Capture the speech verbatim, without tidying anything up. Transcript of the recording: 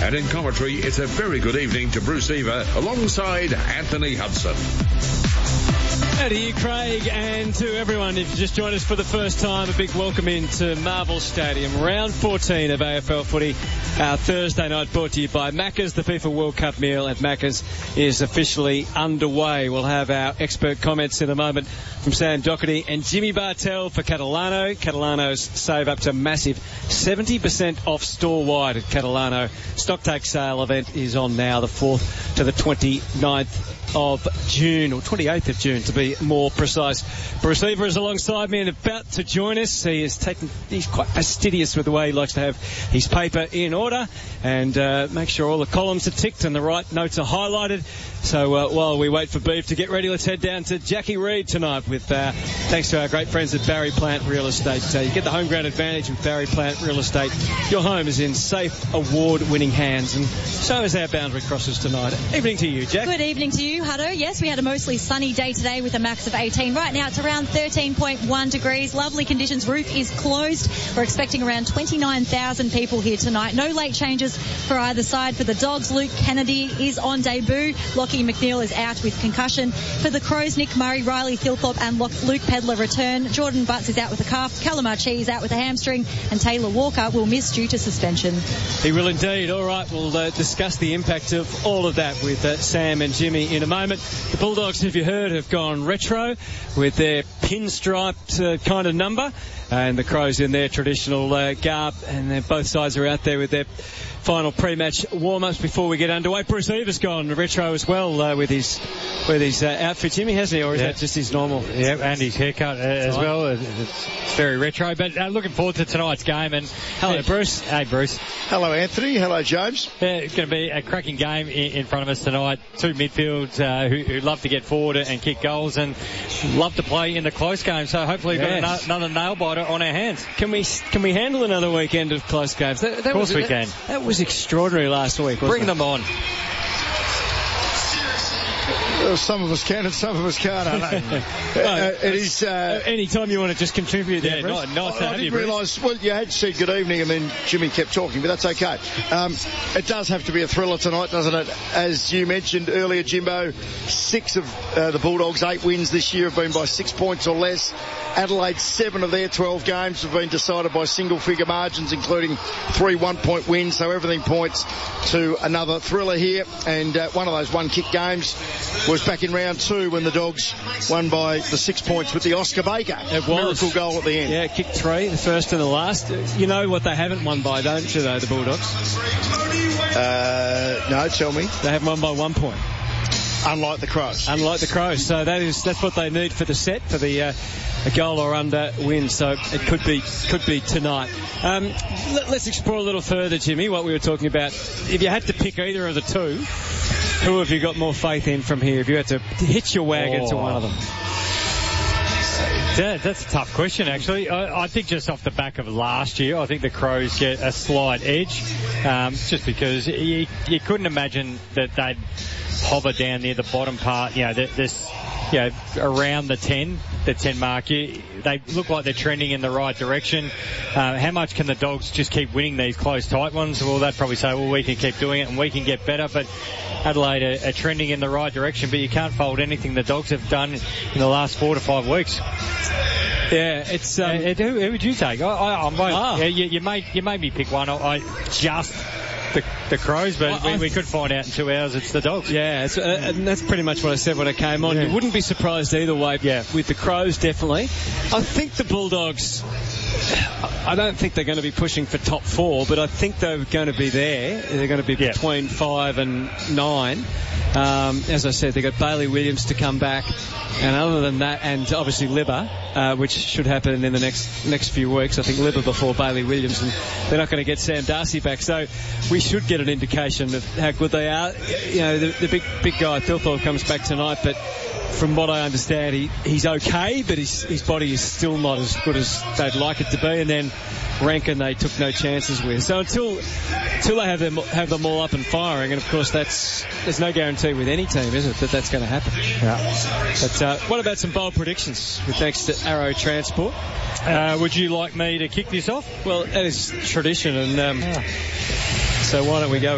And in commentary, it's a very good evening to Bruce Eva alongside Anthony Hudson. And to you, Craig, and to everyone, if you just joined us for the first time, a big welcome into Marvel Stadium. Round fourteen of A F L footy, our Thursday night, brought to you by Macca's. The FIFA World Cup meal at Macca's is officially underway. We'll have our expert comments in a moment from Sam Doherty and Jimmy Bartell for Catalano. Catalano's save up to massive seventy percent off store-wide at Catalano. Stocktake sale event is on now, the fourth to the twenty-ninth of June, or twenty-eighth of June to be more precise. Bruce Eva is alongside me and about to join us. He is taking, he's quite fastidious with the way he likes to have his paper in order and uh, make sure all the columns are ticked and the right notes are highlighted. So uh, while we wait for Beef to get ready, let's head down to Jackie Reed tonight with uh, thanks to our great friends at Barry Plant Real Estate. Uh, you get the home ground advantage with Barry Plant Real Estate. Your home is in safe, award-winning hands, and so is our boundary crossers tonight. Evening to you, Jack. Good evening to you, Hutto. Yes, we had a mostly sunny day today with a max of eighteen. Right now it's around thirteen point one degrees. Lovely conditions. Roof is closed. We're expecting around twenty-nine thousand people here tonight. No late changes for either side. For the Dogs, Luke Kennedy is on debut. Lockie McNeil is out with concussion. For the Crows, Nick Murray, Riley Thilthorpe and Luke Pedler return. Jordan Butts is out with a calf. Callum Archie is out with a hamstring. And Taylor Walker will miss due to suspension. He will indeed. All right, we'll uh, discuss the impact of all of that with uh, Sam and Jimmy in a moment. The Bulldogs, if you heard, have gone retro with their pinstriped uh, kind of number, and the Crows in their traditional uh, garb, and both sides are out there with their final pre-match warm-ups before we get underway. Bruce Eva's gone retro as well uh, with his with his uh, outfit, Jimmy, hasn't he? Or is yeah. that just his normal? Yeah, and his haircut uh, as well. It's very retro. But uh, looking forward to tonight's game. And hello, uh, Bruce. Hey, Bruce. Hello, Anthony. Hello, James. Yeah, it's going to be a cracking game in, in front of us tonight. Two midfields uh, who, who love to get forward and kick goals and love to play in the close game. So hopefully we've yes. got another nail-biter on our hands. Can we can we handle another weekend of close games? That, that of course was, we that, can. That was extraordinary last week, wasn't Bring it? them on. Well, some of us can and some of us can't, I know. no, uh, it is... Uh, any time you want to just contribute there, yeah, Bruce. Nice, nice I, to I have didn't you, Bruce. realise... Well, you had said good evening and then Jimmy kept talking, but that's okay. Um, it does have to be a thriller tonight, doesn't it? As you mentioned earlier, Jimbo, six of uh, the Bulldogs' eight wins this year have been by six points or less. Adelaide, seven of their twelve games have been decided by single-figure margins, including three one-point wins, so everything points to another thriller here. And uh, one of those one-kick games was back in round two when the Dogs won by the six points with the Oscar Baker it was. miracle goal at the end. Yeah, kicked three, the first and the last. You know what they haven't won by, don't you, though, the Bulldogs? Uh, no, tell me. They haven't won by one point. Unlike the Crows. Unlike the Crows. So that is that's what they need for the set, for the uh, a goal or under win. So it could be could be tonight. Um, let, let's explore a little further, Jimmy, what we were talking about. If you had to pick either of the two, who have you got more faith in from here? If you had to hitch your wagon oh. to one of them. Yeah, that's a tough question, actually. I, I think just off the back of last year, I think the Crows get a slight edge, um, just because you, you couldn't imagine that they'd hover down near the bottom part, you know, this, you know, around the ten, the ten mark. You, they look like they're trending in the right direction. Uh, how much can the Dogs just keep winning these close, tight ones? Well, they'd probably say, well, we can keep doing it and we can get better, but Adelaide are, are trending in the right direction, but you can't fold anything the Dogs have done in the last four to five weeks. Yeah, it's um, uh, who, who would you take? I, I, I'm both. Ah. Yeah, you, you made you made me pick one. I, I just the, the Crows, but well, we, we could find out in two hours. It's the Dogs. Yeah, it's, uh, and that's pretty much what I said when I came on. Yeah. You wouldn't be surprised either way. Yeah. With the Crows, definitely. I think the Bulldogs. I don't think they're going to be pushing for top four, but I think they're going to be there. They're going to be yeah. between five and nine. Um, as I said, they've got Bailey Williams to come back. And other than that, and obviously Libba, uh, which should happen in the next next few weeks. I think Libba before Bailey Williams, and they're not going to get Sam Darcy back. So we should get an indication of how good they are. You know, the, the big big guy, Thilthorpe, comes back tonight, but from what I understand, he, he's okay, but his, his body is still not as good as they'd like it to be. And then Rankin, they took no chances with. So until until they have them have them all up and firing, and of course that's there's no guarantee with any team, is it, that that's going to happen? Yeah. But uh, what about some bold predictions? With thanks to Arrow Transport. Uh, would you like me to kick this off? Well, that is tradition, and um, yeah. so why don't we go?